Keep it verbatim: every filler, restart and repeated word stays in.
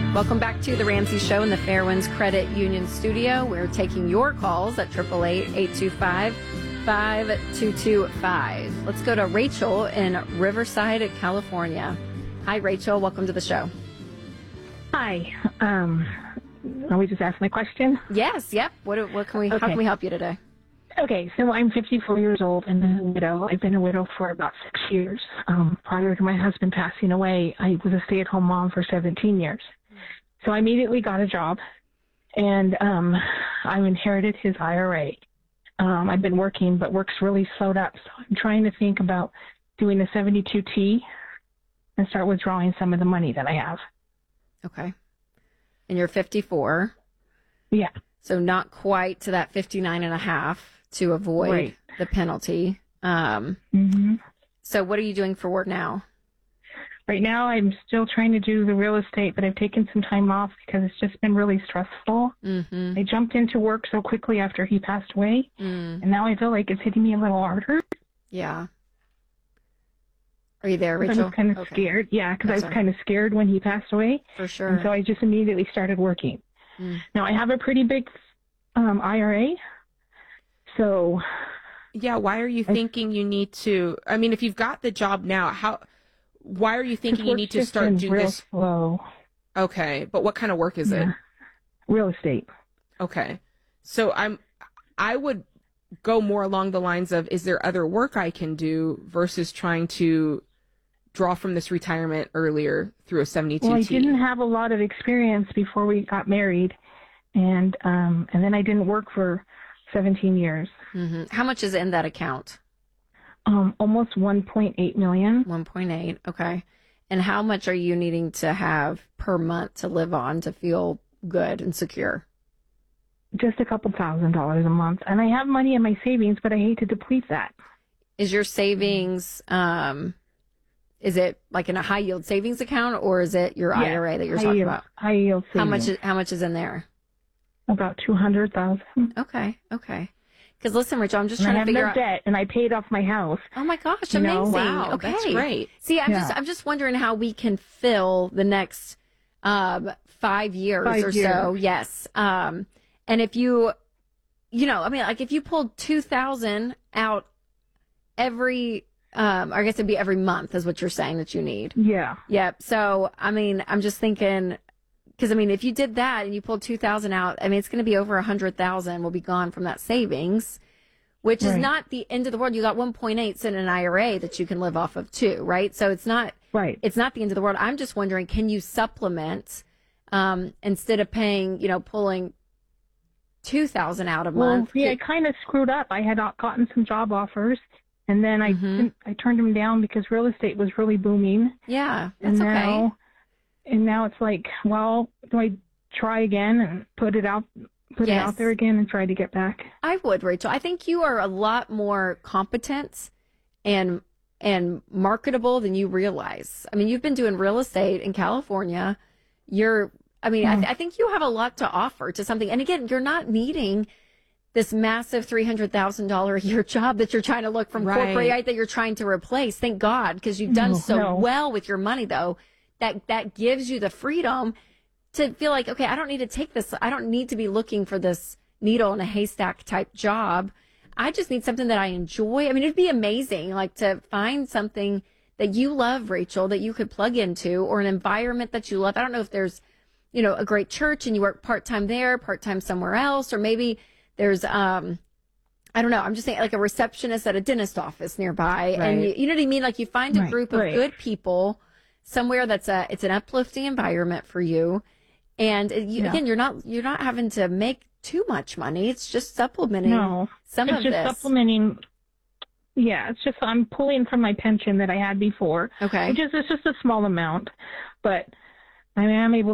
Welcome back to the Ramsey Show in the Fairwinds Credit Union studio. We're taking your calls at eight eight eight, eight two five, five two two five. Let's go to Rachel in Riverside, California. Hi, Rachel. Welcome to the show. Hi. Um, are we just asking a question? Yes. Yep. What, what can we? Okay. How can we help you today? Okay, so I'm fifty-four years old and a widow. I've been a widow for about six years. Um, prior to my husband passing away, I was a stay-at-home mom for seventeen years. So I immediately got a job, and um, I inherited his I R A. Um, I've been working, but work's really slowed up. So I'm trying to think about doing a seventy-two T and start withdrawing some of the money that I have. Okay. And you're fifty-four. Yeah. So not quite to that fifty-nine and a half to avoid Right. the penalty. Um, Mm-hmm. so what are you doing for work now? Right now, I'm still trying to do the real estate, but I've taken some time off because it's just been really stressful. Mm-hmm. I jumped into work so quickly after he passed away, Mm. and now I feel like it's hitting me a little harder. Yeah. Are you there, 'Cause Rachel? I was kind of Okay. scared. Yeah, because I That's was all right. kind of scared when he passed away, For sure. and so I just immediately started working. Mm. Now, I have a pretty big um, I R A, so Yeah, why are you I- thinking you need to? I mean, if you've got the job now, how? Why are you thinking you work's need to just start been doing real this? slow. Okay, but what kind of work is it? Yeah. Real estate. Okay, so I'm. I would go more along the lines of: is there other work I can do versus trying to draw from this retirement earlier through a seventy-two Well, I T? didn't have a lot of experience before we got married, and um, and then I didn't work for seventeen years. hmm How much is in that account? Um, almost one point eight million. one point eight. Okay. And how much are you needing to have per month to live on to feel good and secure? Just a couple thousand dollars a month, and I have money in my savings, but I hate to deplete that. Is your savings, um, is it like in a high yield savings account or is it your Yeah, I R A that you're high talking yield, about? High yield savings. How much is, how much is in there? About two hundred thousand. Okay. Okay. Because listen, Rachel, I'm just And I trying have to figure no out. debt, and I paid off my house. Oh my gosh, You know, amazing. wow, okay. that's great. See, I'm Yeah. just I'm just wondering how we can fill the next um five years Five or so. years. Yes. Um and if you you know, I mean like if you pulled two thousand out every um I guess it'd be every month is what you're saying that you need. Yeah. Yep. So, I mean, I'm just thinking because I mean, if you did that and you pulled two thousand out, I mean, it's going to be over one hundred thousand will be gone from that savings. Which is Right. not the end of the world. You got one point eight in an I R A that you can live off of too, right? So it's not Right. it's not the end of the world. I'm just wondering, can you supplement um, instead of paying, you know, pulling two thousand out a Well, month? see, I kind of screwed up. I had uh, gotten some job offers, and then I Mhm. didn't, I turned them down because real estate was really booming. Yeah, And that's okay. now, and now it's like, well, do I try again and put it out, put it Yes. out there again and try to get back? I would, Rachel. I think you are a lot more competent and and marketable than you realize. I mean, you've been doing real estate in California. You're, I mean, I, th- I think you have a lot to offer to something. And again, you're not needing this massive three hundred thousand dollars a year job that you're trying to look from Right. corporate, right, that you're trying to replace. Thank God, because you've done No, so no. well with your money, though, that that gives you the freedom to feel like, okay, I don't need to take this. I don't need to be looking for this needle in a haystack type job. I just need something that I enjoy. I mean, it'd be amazing, like to find something that you love, Rachel, that you could plug into, or an environment that you love. I don't know if there's, you know, a great church and you work part-time there, part-time somewhere else, or maybe there's, um, I don't know. I'm just saying like a receptionist at a dentist office nearby. And you, Right. you know what I mean? Like you find a Right, group of right. good people somewhere that's a, it's an uplifting environment for you. And you, Yeah. again, you're not, you're not having to make too much money. It's just supplementing No, some it's of just this. supplementing. Yeah, it's just I'm pulling from my pension that I had before, Okay. which is it's just a small amount, but I am able